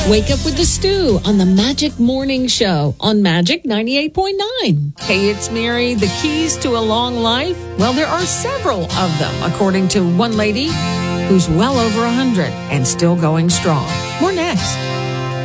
Wake up with the Stew on the Magic Morning Show on Magic 98.9. Hey, it's Mary. The keys to a long life? Well, there are several of them, according to one lady who's well over 100 and still going strong. More next.